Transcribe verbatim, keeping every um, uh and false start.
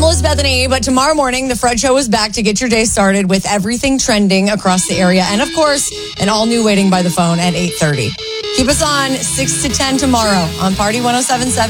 Melissa Bethany, but tomorrow morning, the Fred Show is back to get your day started with everything trending across the area. And of course, an all-new Waiting by the Phone at eight thirty. Keep us on six to ten tomorrow on Party one oh seven point seven.